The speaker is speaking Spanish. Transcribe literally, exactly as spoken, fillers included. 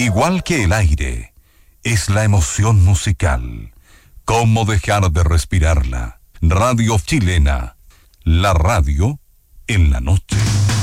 igual que el aire, es la emoción musical. ¿Cómo dejar de respirarla? Radio Chilena, la radio en la noche.